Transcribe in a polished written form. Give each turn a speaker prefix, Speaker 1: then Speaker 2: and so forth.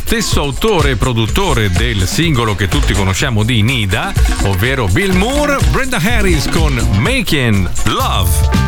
Speaker 1: stesso autore e produttore del singolo che tutti conosciamo di Nida, ovvero Bill Moore, Brenda Harris con Making Love.